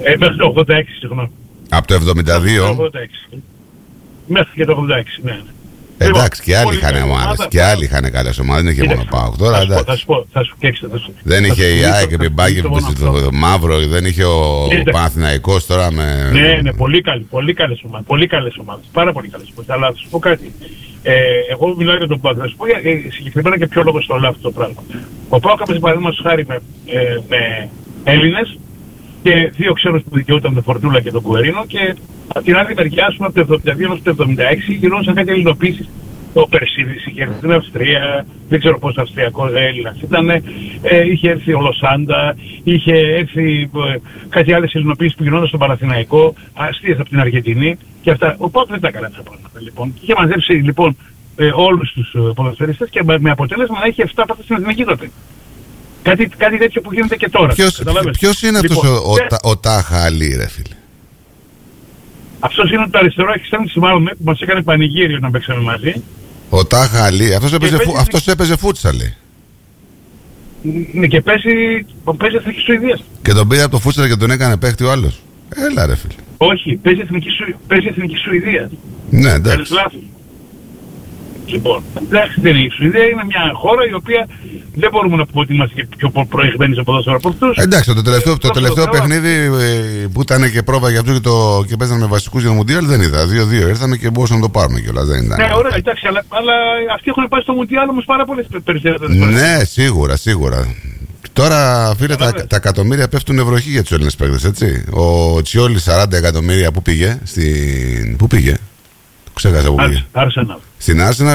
Μέχρι το 86, συγγνώμη. Από το 72. Μέχρι και το 86, ναι. Εντάξει, και άλλοι είχαν ομάδες. Και άλλοι είχαν καλές ομάδες. Δεν είχε μόνο ΠΑΟΚ. Τώρα εντάξει. Θα σου κέξω. Δεν είχε η ΑΕΚ και η Μπάγκερ το μαύρο. Δεν είχε ο Παναθηναϊκός τώρα με. Ναι, πολύ καλές ομάδες. Πάρα πολύ καλές ομάδες. Αλλά θα σου πω κάτι. Εγώ μιλάω για τον ΠΑΟΚ. Θα σου πω συγκεκριμένα και ποιο λόγο στο λέω αυτό το πράγμα. Ο ΠΑΟΚ έπαιζε παραδείγματος χάρη με Έλληνες και δύο ξένους που δικαιούταν τον Φορτούλα και τον Κουερίνο, και από την άλλη μεριά, από το 72 έως το 76 γινόντουσαν κάτι ελληνοποίησεις. Ο Περσίδης είχε έρθει στην Αυστρία, δεν ξέρω πόσο Αυστριακός Έλληνας ήταν, είχε έρθει ο Λοσάντα, είχε έρθει κάτι άλλες ελληνοποίησεις που γινόταν στον Παναθηναϊκό, αστείες από την Αργεντινή και αυτά. Ο ΠΑΟΚ δεν τα έκανε αυτά πράγματα λοιπόν. Είχε μαζέψει λοιπόν όλους τους ποδοσφαιριστές και με αποτέλεσμα να έχει 7 πάθες στην εθνική τότε. Κάτι τέτοιο που γίνεται και τώρα. Ποιος είναι αυτός ο Τάχα Αλή, ρε φίλε? Αυτός είναι το αριστερό εξτρέμις μάλλον που μας έκανε πανηγύριο να παίξαμε μαζί. Ο Τάχα Αλή, αυτός έπαιζε φούτσα, λέει. Ναι, και παίζει εθνική Σουηδίας. Και τον πήρε από το φούτσα και τον έκανε παίχτη ο άλλος. Έλα ρε φίλε. Όχι, παίζει εθνική Σουηδία. Ναι, εντάξει. Λοιπόν, εντάξει, η Σουηδία είναι μια χώρα η οποία δεν μπορούμε να πούμε ότι είμαστε και πιο προηγμένοι σε ποδόσφαιρο από αυτούς. Εντάξει, το τελευταίο παιχνίδι που ήταν και πρόβα για αυτούς και παίζανε με βασικούς για το Μουντιάλ δεν είδα. 2-2 ήρθαμε και μπορούσαμε να το πάρουμε κιόλας. Ναι, ωραία, εντάξει, αλλά αυτοί έχουν πάει στο Μουντιάλ όμως πάρα πολλές περισσότερες. Ναι, σίγουρα. Τώρα, φίλε, τα εκατομμύρια πέφτουν βροχή για τους Έλληνες παίκτες, έτσι. Ο Τσιόλι 40 εκατομμύρια που πήγε, πού πήγε? Ξέχασα που πήγε. Arsenal. Στην Arsenal.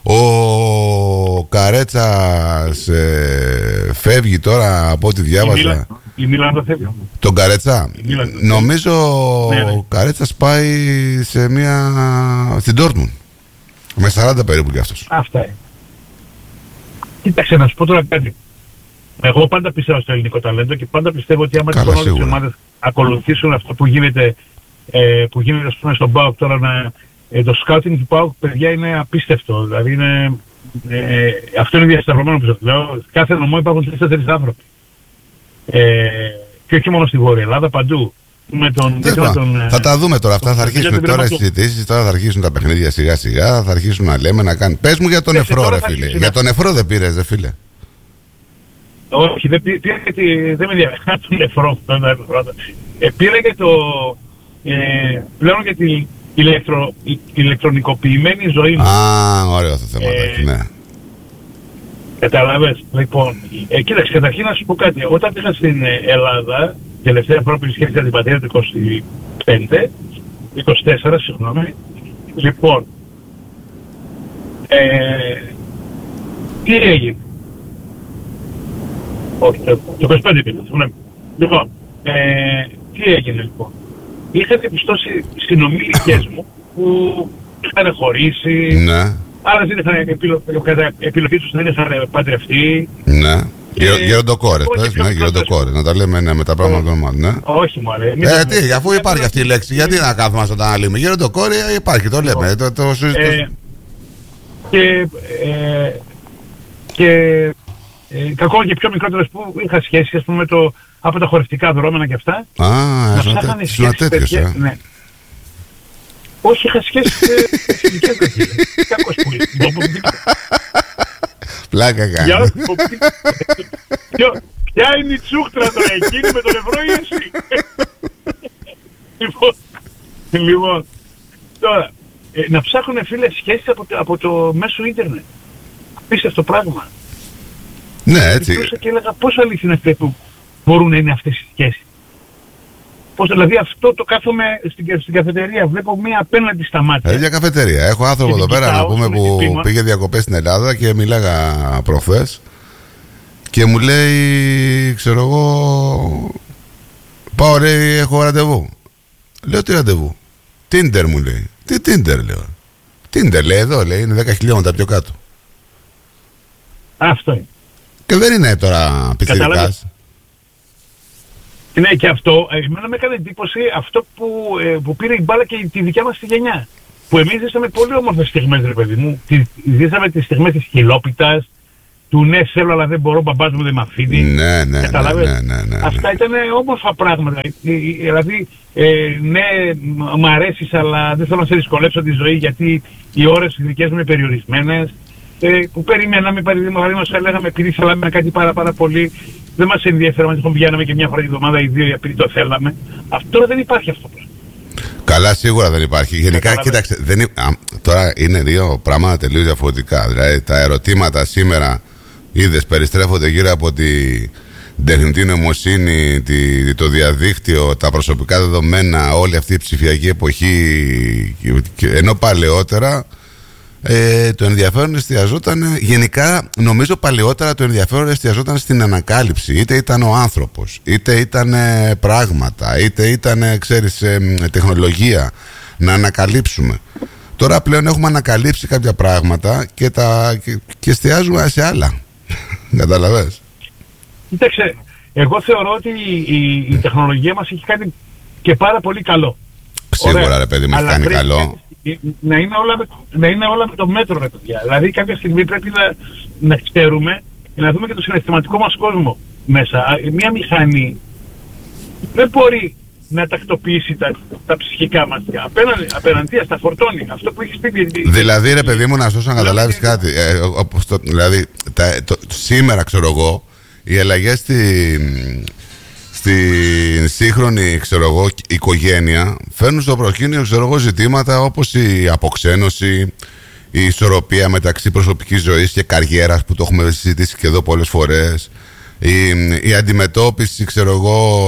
Ο Καρέτσας φεύγει τώρα από ό,τι διάβασα. Η Μίλαν δεν φεύγει. Τον Καρέτσα. Νομίζω ο Καρέτσας πάει στην Ντόρτμουντ. Με 40 περίπου κι αυτός. Αυτά είναι. Κοίταξε να σου πω τώρα κάτι. Εγώ πάντα πιστεύω στο ελληνικό ταλέντο και πάντα πιστεύω ότι άμα τις όλες τις ομάδες ακολουθήσουν αυτό που γίνεται ας πούμε στον ΠΑΟΚ τώρα το σκάουτινγκ του ΠΑΟΚ, παιδιά, είναι απίστευτο. Δηλαδή αυτό είναι διασταυρωμένο που σας λέω. Κάθε νομό υπάρχουν 3-4 άνθρωποι. Και όχι μόνο στη Βόρεια Ελλάδα, παντού. Θα τα δούμε τώρα αυτά. Θα αρχίσουν τώρα οι συζητήσεις, τώρα θα αρχίσουν τα παιχνίδια σιγά σιγά. Θα αρχίσουν να λέμε να κάνουν. Πες μου για τον Εφρό, ρε φίλε. Για τον Εφρό δεν πήρες, ρε φίλε? Όχι, δεν με ενδιαφέρει τον Εφρό. Πήρα και πλέον για την ηλεκτρονικοποιημένη ζωή μου. Ωραίο αυτό το θεματάκι, ναι. Καταλαβες. Λοιπόν, κοίταξε, καταρχήν να σου πω κάτι. Όταν πήγα στην Ελλάδα, τελευταία φορά που επισκέφθηκα την πατρίδα του 24, συγγνώμη. Λοιπόν, τι έγινε? Όχι, το 25 πήγα, συγγνώμη. Λοιπόν, τι έγινε λοιπόν? Είχα διαπιστώσει συνομήλικες μου που είχαν χωρίσει. Ναι. Άλλες δεν είχαν επιλογή τους, δεν είχαν παντρευτεί. Ναι. Γεροντοκόρες, πες, ναι, γεροντοκόρες. Να τα λέμε με τα πράγματα normal, ναι. Όχι μωρέ. Τι, αφού υπάρχει αυτή η λέξη, γιατί να κάθομαστε όταν αναλύουμε? Γεροντοκόρη υπάρχει, το λέμε. Και κακό και πιο μικρότερες που είχα σχέση, ας πούμε, από τα χορευτικά δρόμενα και αυτά. Ήσουν τέτοιος, ναι. Όχι, είχα σχέση σε ειδικές δοχείες. Κακός που είσαι. Πλάκα κάνει. Ποια είναι η τσούχτρα τώρα, εκείνη με τον Εφρό ή εσύ? Λοιπόν, τώρα, να ψάχνουν φίλε σχέσεις από το μέσο ίντερνετ. Απίστευτο πράγμα. Ναι, έτσι. Και έλεγα πόσο αλήθεια είναι αυτές που μπορούν να είναι αυτές οι σχέσεις. Πώς, δηλαδή αυτό το κάθομαι στην καφετερία, βλέπω μία απέναντι στα μάτια. Για καφετερία. Έχω άνθρωπο εδώ πέρα να πούμε που πήγε διακοπές στην Ελλάδα και μιλάγα προχθές και μου λέει, ξέρω εγώ, πάω ρε, έχω ραντεβού. Λέω τι ραντεβού? Tinder μου λέει. Τι Tinder λέω? Tinder λέει εδώ, λέει, είναι 10 χιλιόμετρα πιο κάτω. Αυτό είναι. Και δεν είναι τώρα πιτσιρικάς. Ναι, και αυτό, εμένα με έκανε εντύπωση αυτό που πήρε η μπάλα και τη δικιά μας τη γενιά. Που εμείς ζήσαμε πολύ όμορφες στιγμές, ρε παιδί μου. Ζήσαμε τις στιγμές της χιλόπιτας, του ναι θέλω αλλά δεν μπορώ, μπαμπάς μου δεν με αφήνει. Ναι. Αυτά ήταν όμορφα πράγματα. Δηλαδή, ναι, μ' αρέσεις αλλά δεν θέλω να σε δυσκολέψω τη ζωή γιατί οι ώρες δικές μου είναι περιορισμένες. Που περιμέναμε, παραδείγματος λέγαμε επειδή θέλαμε κάτι πάρα πολύ, δεν μας ενδιαφέρει, μας πηγαίναμε και μια φορά τη εβδομάδα ή δύο επειδή το θέλαμε. Αυτό δεν υπάρχει αυτό. Καλά, σίγουρα δεν υπάρχει. Γενικά, κοίταξε, τώρα είναι δύο πράγματα τελείως διαφορετικά. Δηλαδή, τα ερωτήματα σήμερα, είδες, περιστρέφονται γύρω από την τεχνητή νοημοσύνη, το διαδίκτυο, τα προσωπικά δεδομένα, όλη αυτή η ψηφιακή εποχή. Ενώ παλαιότερα το ενδιαφέρον εστιαζόταν, γενικά νομίζω παλαιότερα το ενδιαφέρον εστιαζόταν στην ανακάλυψη. Είτε ήταν ο άνθρωπος, είτε ήταν πράγματα, είτε ήταν, ξέρεις, τεχνολογία να ανακαλύψουμε. Τώρα πλέον έχουμε ανακαλύψει κάποια πράγματα και εστιάζουμε σε άλλα. Καταλαβες? Κοίταξε, εγώ θεωρώ ότι η τεχνολογία μας έχει κάνει και πάρα πολύ καλό. Σίγουρα, ρε παιδί, με έχει κάνει καλό. Να είναι όλα με το μέτρο, ρε παιδιά. Δηλαδή κάποια στιγμή πρέπει να ξέρουμε και να δούμε και το συναισθηματικό μας κόσμο μέσα. Μια μηχανή δεν μπορεί να τακτοποιήσει τα ψυχικά μας. Απέναντι στα φορτώνει. Αυτό που έχεις πει. Δηλαδή, ρε παιδί μου, να σου να καταλάβεις κάτι. Δηλαδή, σήμερα, ξέρω εγώ, οι αλλαγές στην σύγχρονη, ξέρω εγώ, οικογένεια φέρνουν στο προσκήνιο, ξέρω εγώ, ζητήματα όπως η αποξένωση, η ισορροπία μεταξύ προσωπικής ζωής και καριέρας που το έχουμε συζητήσει και εδώ πολλές φορές, η αντιμετώπιση, ξέρω εγώ,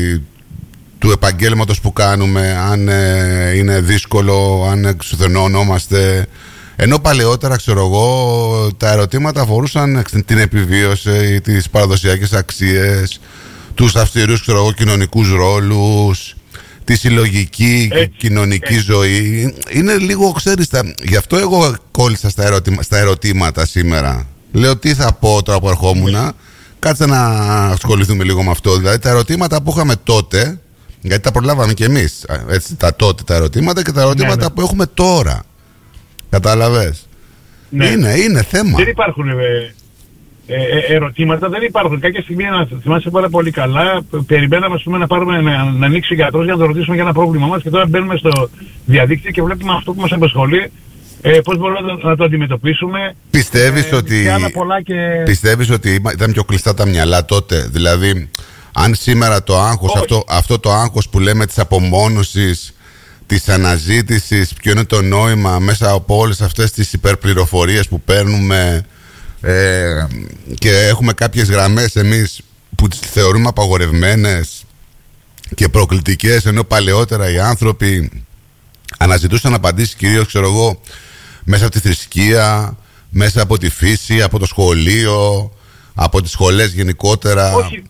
του επαγγέλματος που κάνουμε, αν είναι δύσκολο, αν εξουθενώνομαστε. Ενώ παλαιότερα, ξέρω εγώ, τα ερωτήματα αφορούσαν την επιβίωση, τις παραδοσιακές αξίες, τους αυστηρούς, ξέρω εγώ, κοινωνικούς ρόλους, τη συλλογική και κοινωνική ζωή. Είναι λίγο, ξέρεις, γι' αυτό εγώ κόλλησα στα ερωτήματα σήμερα. Λέω τι θα πω τώρα που ερχόμουν, κάτσε να ασχοληθούμε λίγο με αυτό. Δηλαδή τα ερωτήματα που είχαμε τότε, γιατί τα προλάβαμε κι εμείς, έτσι, τα τότε τα ερωτήματα και τα ερωτήματα που έχουμε τώρα. Κατάλαβες? Ναι. Είναι θέμα. Δεν υπάρχουν ερωτήματα, δεν υπάρχουν. Κάποια στιγμή, να θυμάσαι πάρα πολύ καλά, περιμέναμε, ας πούμε, να ανοίξει ο γιατρός για να το ρωτήσουμε για ένα πρόβλημα μας και τώρα μπαίνουμε στο διαδίκτυο και βλέπουμε αυτό που μας απασχολεί, πώς μπορούμε να το αντιμετωπίσουμε. Πιστεύεις ότι πιστεύεις ότι ήταν πιο κλειστά τα μυαλά τότε? Δηλαδή, αν σήμερα το άγχος, αυτό το άγχος που λέμε της απομόνωσης, της αναζήτησης, ποιο είναι το νόημα μέσα από όλες αυτές τις υπερπληροφορίες που παίρνουμε, και έχουμε κάποιες γραμμές εμείς που τις θεωρούμε απαγορευμένες και προκλητικές, ενώ παλαιότερα οι άνθρωποι αναζητούσαν απαντήσεις κυρίως, ξέρω εγώ, μέσα από τη θρησκεία, μέσα από τη φύση, από το σχολείο, από τις σχολές γενικότερα. Όχι.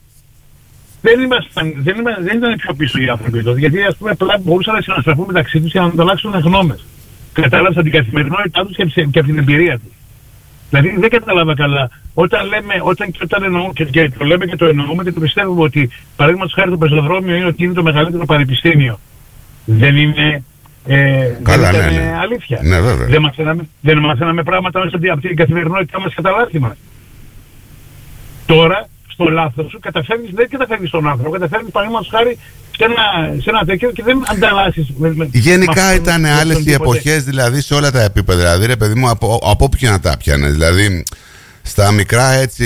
Δεν ήταν πιο πίσω οι άνθρωποι τότε, γιατί ας πούμε μπορούσαν να συναστραφούν μεταξύ τους και να ανταλλάξουν γνώμες. Κατάλαβες από την καθημερινότητά τους και από την εμπειρία τους. Δηλαδή δεν κατάλαβα καλά. Όταν εννοούμε και το λέμε και το εννοούμε και το πιστεύουμε ότι παραδείγματος χάρη το πεζοδρόμιο είναι το μεγαλύτερο πανεπιστήμιο. Δεν είναι αλήθεια. Ναι, βέβαια. Δεν μαθαίναμε πράγματα μέσα από την καθημερινότητά μας και τα λάθη μας. Τώρα στο λάθος σου δεν καταφέρνεις τον άνθρωπο, καταφέρνεις παραδείγματος χάρη σε ένα τέτοιο και δεν ανταλλάσσεις. Γενικά ήταν άλλες οι εποχές, δηλαδή σε όλα τα επίπεδα. Δηλαδή, ρε παιδί μου, από όπου και να τα πιάνες. Δηλαδή, στα μικρά έτσι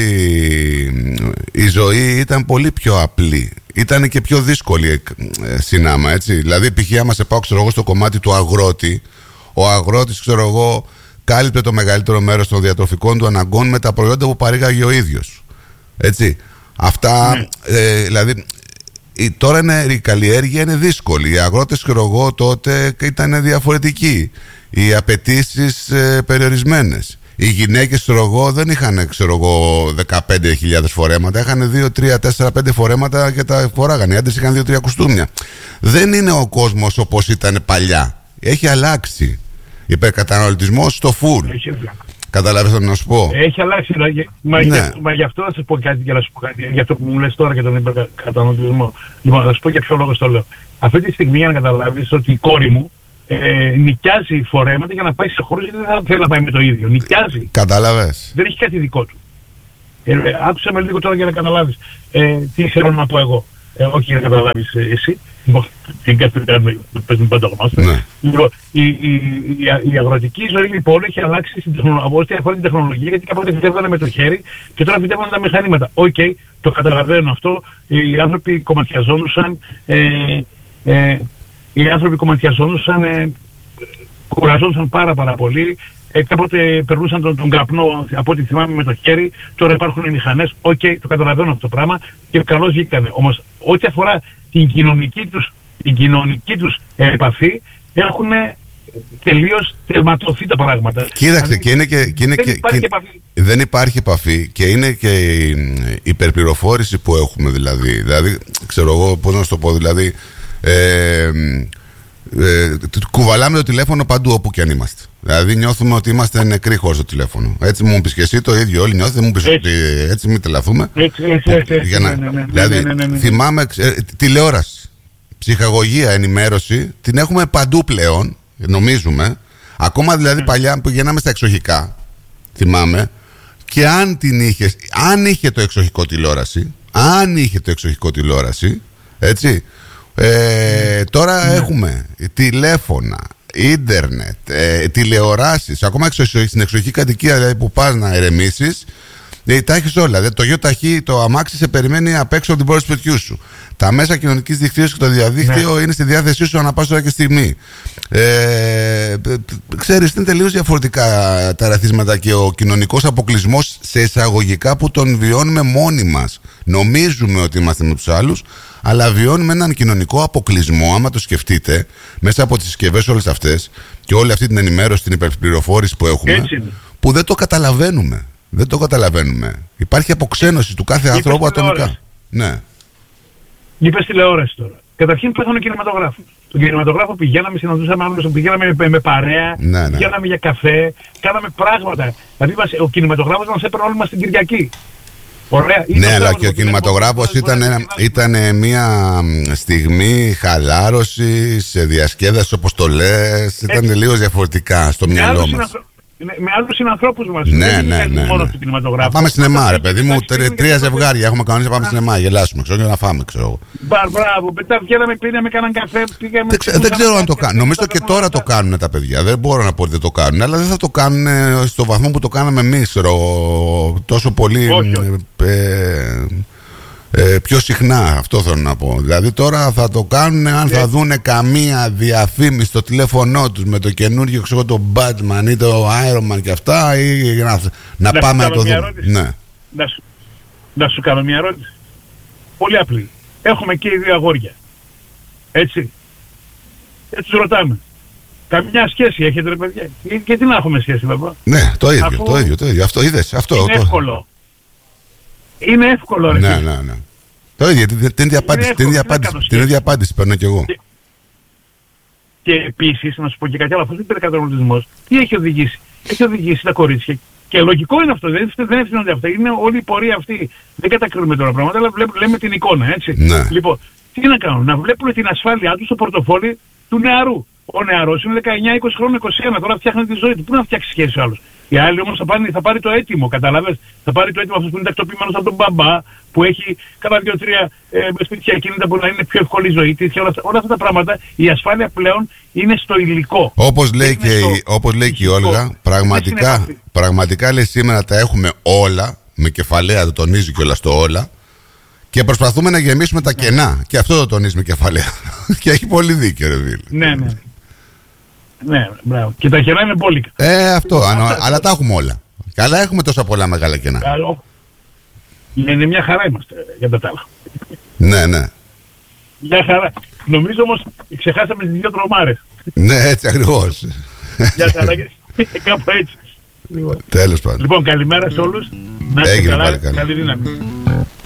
η ζωή ήταν πολύ πιο απλή. Ήταν και πιο δύσκολη συνάμα, έτσι. Δηλαδή, π.χ. άμα σε πάω, ξέρω εγώ, στο κομμάτι του αγρότη, ο αγρότης, ξέρω εγώ, κάλυπτε το μεγαλύτερο μέρος των διατροφικών του αναγκών με τα προϊόντα που παρήγαγε ο ίδιος. Έτσι. Αυτά, δηλαδή, τώρα η καλλιέργεια είναι δύσκολη. Οι αγρότες, ξέρω εγώ, τότε ήταν διαφορετικοί. Οι απαιτήσεις περιορισμένες. Οι γυναίκες, ξέρω εγώ, δεν είχαν, ξέρω εγώ, 15.000 φορέματα. Είχαν 2, 3, 4, 5 φορέματα και τα φοράγανε. Οι άντρες είχαν 2-3 κουστούμια. Δεν είναι ο κόσμος όπως ήταν παλιά. Έχει αλλάξει. Υπερκαταναλωτισμός στο φουλ. Καταλάβεις τι να σου πω? Έχει αλλάξει. Μα γι' αυτό να σου πω κάτι και να σου πω κάτι. Για αυτό που μου λες τώρα για τον υπερκαταναλωτισμό. Λοιπόν, να σου πω για ποιο λόγο το λέω. Αυτή τη στιγμή, για να καταλάβεις ότι η κόρη μου νοικιάζει φορέματα για να πάει σε χώρους, γιατί δεν θα θέλει να πάει με το ίδιο. Νοικιάζει. Κατάλαβες. Δεν έχει κάτι δικό του. Άκουσα με λίγο τώρα για να καταλάβεις τι θέλω να πω εγώ. Όχι για να καταλάβεις εσύ. Την καθημερινή παίζουν πάντα γνώστε. Η αγροτική ζωή λοιπόν έχει αλλάξει ό,τι αφορά την τεχνολογία, γιατί κάποτε φυτεύανε με το χέρι και τώρα φυτεύανε τα μηχανήματα. Οκ, το καταλαβαίνω αυτό. Οι άνθρωποι κομματιαζόντουσαν, κουραζόντουσαν πάρα πολύ. Κάποτε περνούσαν τον καπνό, από ό,τι θυμάμαι, με το χέρι. Τώρα υπάρχουν οι μηχανές. Οκ, το καταλαβαίνω αυτό το πράγμα και καλώς βγήκανε. Όμως ό,τι αφορά την κοινωνική τους επαφή, έχουν τελείως τερματωθεί τα πράγματα. Κοίταξε, δεν υπάρχει επαφή και είναι και η υπερπληροφόρηση που έχουμε, δηλαδή ξέρω εγώ πώς να σου το πω, δηλαδή κουβαλάμε το τηλέφωνο παντού όπου και αν είμαστε. Δηλαδή νιώθουμε ότι είμαστε νεκροί χωρίς το τηλέφωνο. Έτσι μου πεις και εσύ το ίδιο, όλοι νιώθετε, μου πεις ότι έτσι μην τρελαθούμε. Δηλαδή θυμάμαι τηλεόραση, ψυχαγωγία, ενημέρωση, την έχουμε παντού πλέον, νομίζουμε. Ακόμα δηλαδή παλιά που πηγαίναμε στα εξοχικά, θυμάμαι, και αν είχε το εξοχικό τηλεόραση, έτσι, τώρα έχουμε τηλέφωνα, ίντερνετ, τηλεοράσεις, ακόμα στην εξοχική κατοικία, δηλαδή που πας να ερεμήσεις, τα έχεις όλα. Δηλαδή, το γιο το αμάξι σε περιμένει απ' έξω από την πόρτα του σπιτιού σου. Τα μέσα κοινωνικής δικτύωσης και το διαδίκτυο είναι στη διάθεσή σου ανά πάσα ώρα και στιγμή. Ξέρεις, είναι τελείως διαφορετικά τα ραθίσματα και ο κοινωνικός αποκλεισμός σε εισαγωγικά που τον βιώνουμε μόνοι μας. Νομίζουμε ότι είμαστε με τους άλλους, αλλά βιώνουμε έναν κοινωνικό αποκλεισμό, άμα το σκεφτείτε, μέσα από τις συσκευές όλες αυτές και όλη αυτή την ενημέρωση, την υπερπληροφόρηση που έχουμε, που δεν το καταλαβαίνουμε. Δεν το καταλαβαίνουμε. Υπάρχει αποξένωση του κάθε ανθρώπου ατομικά. Ναι. Είπες τηλεόραση τώρα. Καταρχήν πέθανε ο κινηματογράφος. Τον κινηματογράφο πηγαίναμε, συναντούσαμε άλλους, πηγαίναμε με παρέα, πηγαίναμε για καφέ, κάναμε πράγματα. Δηλαδή ο κινηματογράφος μας έπαιρνε όλοι μας την Κυριακή. Ωραία. Ναι, αλλά και ο κινηματογράφος ήταν μια στιγμή χαλάρωσης, διασκέδαση, όπως το λες. Ήταν τελείως διαφορετικά στο μυαλό μας. Με άλλους συνανθρώπους μας. Ναι. Μόνο στο κινηματογράφο. Πάμε σινεμά, ρε παιδί μου. 3 ζευγάρια έχουμε κανονίσει να πάμε σινεμά. Γελάσουμε, ξέρω, για να φάμε, ξέρω. Μπράβο, μετά βγαίναμε, πήραμε κανέναν καφέ. Δεν ξέρω αν το κάνουν. Νομίζω και τώρα το κάνουν τα παιδιά. Δεν μπορώ να πω ότι δεν το κάνουν, αλλά δεν θα το κάνουν στο βαθμό που το κάναμε εμείς, τόσο πολύ. Πιο συχνά, αυτό θέλω να πω. Δηλαδή τώρα θα το κάνουν αν θα δούνε καμία διαφήμιση στο τηλέφωνό τους με το καινούργιο, ξέρω, το Batman ή το Iron Man και αυτά, ή να πάμε να το δούμε. Ναι. Να σου κάνω μια ερώτηση. Πολύ απλή. Έχουμε και οι δύο αγόρια. Έτσι. Έτσι τους ρωτάμε. Καμιά σχέση έχετε, ρε παιδιά? Και τι να έχουμε σχέση, βέβαια. Ναι, το ίδιο. Αυτό είδες. Είναι εύκολο. Είναι εύκολο, ρε. Ναι. Το ίδιο, την ίδια απάντηση παίρνω κι εγώ. Και επίσης, να σου πω και κάτι άλλο, αυτός ο υπερκαταναλωτισμός, τι έχει οδηγήσει? Έχει οδηγήσει τα κορίτσια. Και λογικό είναι αυτό, δεν ευθύνονται αυτά. Είναι όλη η πορεία αυτή. Δεν κατακρίνουμε τώρα πράγματα, αλλά λέμε την εικόνα, έτσι. Ναι. Λοιπόν, τι να κάνουν? Να βλέπουν την ασφάλειά τους στο πορτοφόλι του νεαρού. Ο νεαρός είναι 19, 20 χρόνων, 21, τώρα φτιάχνει τη ζωή του. Πού να φτιάξει σχέση άλλους? Οι άλλοι όμως θα πάρει το έτοιμο, καταλαβες. Θα πάρει το έτοιμο αυτός που είναι τακτοποιημένος από τον μπαμπά, που έχει κάνα 2-3 σπίτια εκείνα που να είναι πιο ευκολή ζωή. Όλα αυτά τα πράγματα, η ασφάλεια πλέον είναι στο υλικό. Όπως λέει και η Όλγα, πραγματικά λέει σήμερα τα έχουμε όλα, με κεφαλαία, το τονίζει κιόλας το όλα, και προσπαθούμε να γεμίσουμε τα κενά. Και αυτό το τονίζει με κεφαλαία. Και έχει πολύ δίκιο, ρε Βίλ. Ναι, μπράβο. Και τα κενά είναι μπόλικα. Αυτό, αλλά τα έχουμε όλα. Καλά, έχουμε τόσα πολλά μεγάλα κενά. Είναι μια χαρά είμαστε για τα άλλα. Ναι. Μια χαρά. Νομίζω όμως ξεχάσαμε τις 2 τρομάρες. Ναι, έτσι ακριβώς. Μια χαρά, κάπου έτσι. Τέλος πάντων. Λοιπόν, καλημέρα σε όλους. Να είστε καλά, καλή δύναμη.